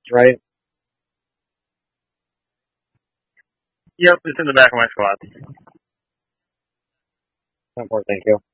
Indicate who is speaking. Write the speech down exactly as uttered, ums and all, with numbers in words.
Speaker 1: right?
Speaker 2: Yep, it's in the back of my squad.
Speaker 1: ten four, thank you.